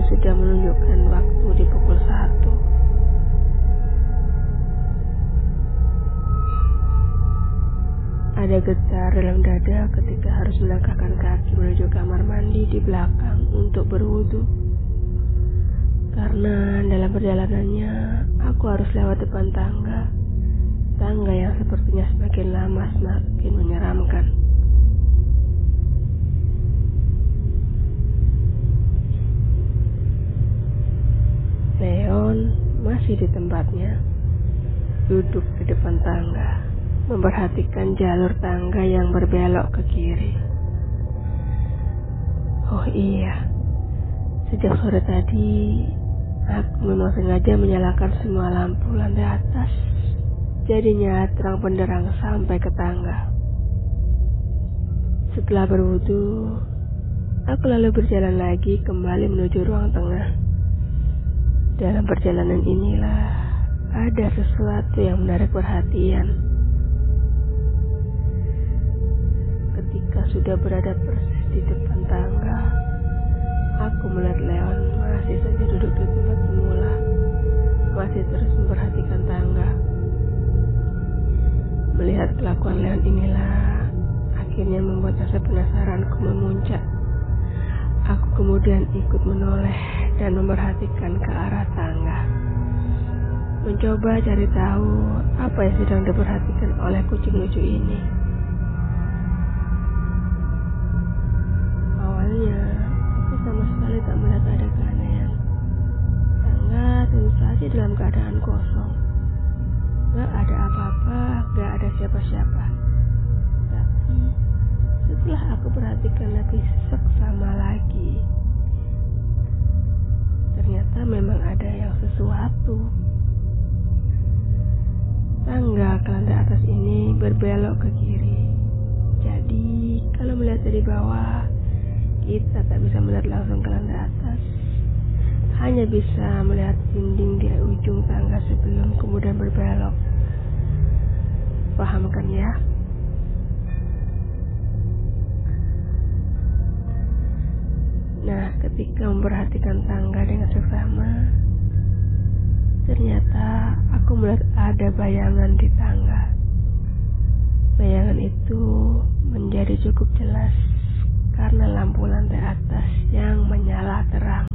Dinding sudah menunjukkan waktu di pukul 1. Ada getar dalam dada ketika harus melangkahkan kaki menuju kamar mandi di belakang untuk berwudu. Karena dalam perjalanannya aku harus lewat depan tangga yang sepertinya semakin lama semakin menyeramkan. Leon masih di tempatnya, duduk di depan tangga, memperhatikan jalur tangga yang berbelok ke kiri. Oh iya, sejak sore tadi aku memang sengaja menyalakan semua lampu lantai atas, jadinya terang benderang sampai ke tangga. Setelah berwudu, aku lalu berjalan lagi kembali menuju ruang tengah. Dalam perjalanan inilah ada sesuatu yang menarik perhatian. Ketika sudah berada persis di depan tangga, aku melihat Leon masih saja duduk di tempat semula, masih terus memperhatikan tangga. Melihat kelakuan Leon inilah akhirnya membuat rasa penasaranku memuncak. Aku kemudian ikut menoleh dan memperhatikan ke arah tangga, mencoba cari tahu apa yang sedang diperhatikan oleh kucing lucu ini. Awalnya aku sama sekali tak melihat ada keanehan. Tangga tentu saja dalam keadaan kosong, gak ada apa-apa, gak ada siapa-siapa. Tapi setelah aku perhatikan lebih seksama lagi, ternyata memang ada yang sesuatu. Tangga ke lantai atas ini berbelok ke kiri. Jadi kalau melihat dari bawah, kita tak bisa melihat langsung ke lantai atas, hanya bisa melihat dinding di ujung tangga sebelum kemudian berbelok. Paham kan ya? Nah, ketika memperhatikan tangga dengan seksama, ternyata aku melihat ada bayangan di tangga. Bayangan itu menjadi cukup jelas karena lampu lantai atas yang menyala terang.